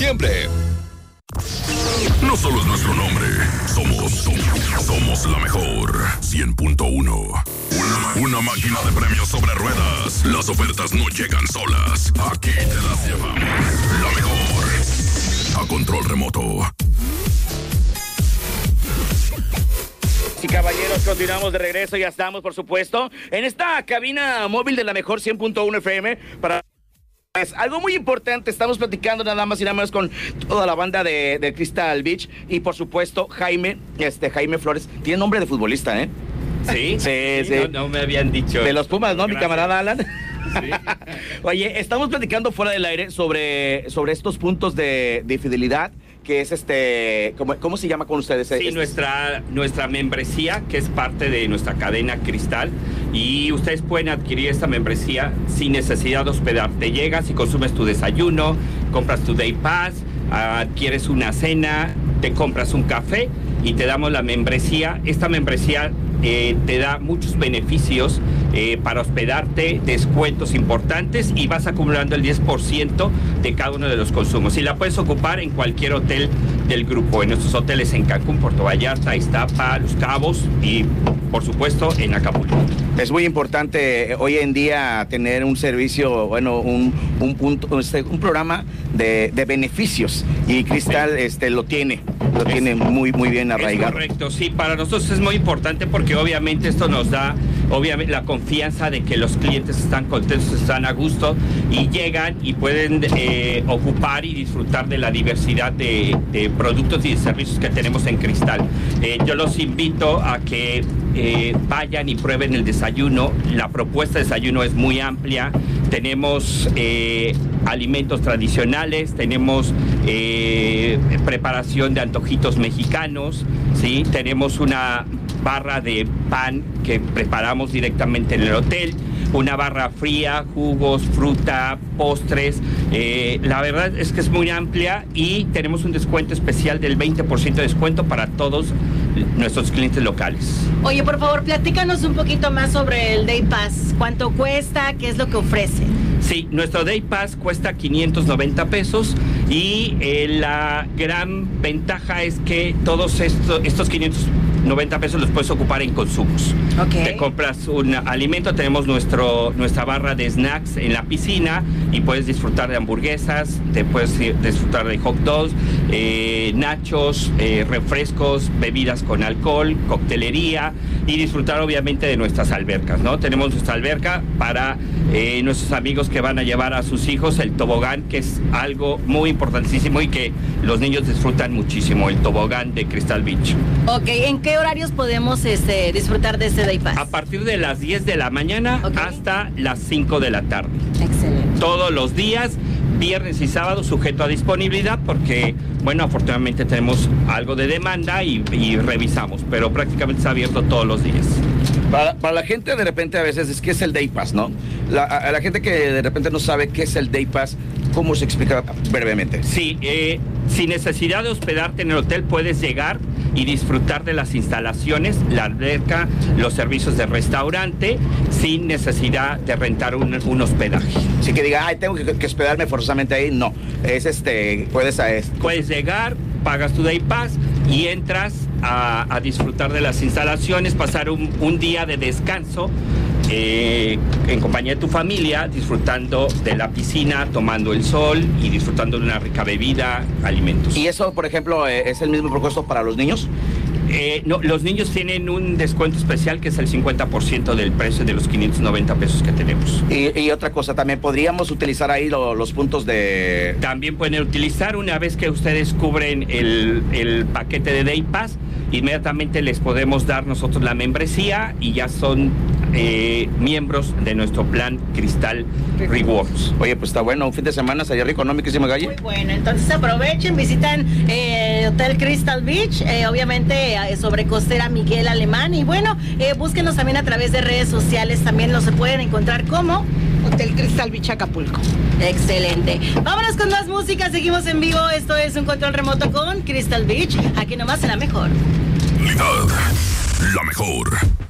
Siempre. No solo es nuestro nombre, somos la mejor. 100.1. Una máquina de premios sobre ruedas. Las ofertas no llegan solas. Aquí te las llevamos. La mejor. A control remoto. Y caballeros, continuamos de regreso. Ya estamos, por supuesto, en esta cabina móvil de la mejor 100.1 FM para... algo muy importante, estamos platicando nada más y nada menos con toda la banda de Crystal Beach y por supuesto Jaime Flores, tiene nombre de futbolista, ¿eh? Sí, sí. No me habían dicho. De los Pumas, ¿no? Gracias. Mi camarada Alan. Sí. Oye, estamos platicando fuera del aire sobre estos puntos de fidelidad, que es ¿cómo se llama con ustedes? Sí, nuestra membresía, que es parte de nuestra cadena Cristal, y ustedes pueden adquirir esta membresía sin necesidad de hospedarte. Llegas y consumes tu desayuno, compras tu Day Pass, adquieres una cena, te compras un café y te damos la membresía. Esta membresía te da muchos beneficios para hospedarte, descuentos importantes y vas acumulando el 10% de cada uno de los consumos. Y la puedes ocupar en cualquier hotel del grupo, en nuestros hoteles en Cancún, Puerto Vallarta, Iztapa, Los Cabos y, por supuesto, en Acapulco. Es muy importante hoy en día tener un servicio, bueno, un programa de beneficios y Cristal lo tiene muy bien arraigado. Es correcto, sí, para nosotros es muy importante porque obviamente esto nos da la confianza de que los clientes están contentos, están a gusto y llegan y pueden ocupar y disfrutar de la diversidad de productos y de servicios que tenemos en Cristal. Yo los invito a que vayan y prueben el desayuno. La propuesta de desayuno es muy amplia. Tenemos alimentos tradicionales, tenemos preparación de antojitos mexicanos, ¿sí? Tenemos una barra de pan que preparamos directamente en el hotel, una barra fría, jugos, fruta, postres. La verdad es que es muy amplia y tenemos un descuento especial del 20% de descuento para todos nuestros clientes locales. Oye, por favor, platícanos un poquito más sobre el Day Pass. ¿Cuánto cuesta? ¿Qué es lo que ofrece? Sí, nuestro Day Pass cuesta 590 pesos y la gran ventaja es que todos estos 590 pesos los puedes ocupar en consumos. Okay. Te compras un alimento, tenemos nuestra barra de snacks en la piscina y puedes disfrutar de hamburguesas, te puedes disfrutar de hot dogs, nachos, refrescos, bebidas con alcohol, coctelería y disfrutar obviamente de nuestras albercas, ¿no? Tenemos nuestra alberca para nuestros amigos que van a llevar a sus hijos, el tobogán, que es algo muy importantísimo y que los niños disfrutan muchísimo, el tobogán de Crystal Beach. Ok, ¿en qué horarios podemos disfrutar de este Day Pass? A partir de las 10 de la mañana hasta las 5 de la tarde. Excelente. Todos los días, viernes y sábado, sujeto a disponibilidad, porque, bueno, afortunadamente tenemos algo de demanda y revisamos, pero prácticamente está abierto todos los días. Para la gente de repente a veces es que es el Day Pass, ¿no? A la gente que de repente no sabe qué es el Day Pass, ¿cómo se explica brevemente? Sí, sin necesidad de hospedarte en el hotel puedes llegar y disfrutar de las instalaciones, la alberca, los servicios de restaurante, sin necesidad de rentar un hospedaje. Así que diga, tengo que hospedarme forzosamente ahí, no. Puedes llegar, pagas tu Day Pass y entras a disfrutar de las instalaciones, pasar un día de descanso en compañía de tu familia, disfrutando de la piscina, tomando el sol y disfrutando de una rica bebida, alimentos. ¿Y eso, por ejemplo, es el mismo propuesto para los niños? No, los niños tienen un descuento especial que es el 50% del precio de los 590 pesos que tenemos. Y otra cosa, también podríamos utilizar ahí los puntos de... También pueden utilizar, una vez que ustedes cubren el paquete de Day Pass, inmediatamente les podemos dar nosotros la membresía y ya son miembros de nuestro plan Cristal Rewards. Oye, pues está bueno, un fin de semana sería rico, ¿no, mi querísimo Galle? Muy bueno, entonces aprovechen, visitan Hotel Crystal Beach, obviamente sobre Costera Miguel Alemán, y bueno, búsquenos también a través de redes sociales, también los se pueden encontrar como Hotel Crystal Beach Acapulco. Excelente. Vámonos con más música, seguimos en vivo, esto es un control remoto con Crystal Beach, aquí nomás en la mejor. La mejor.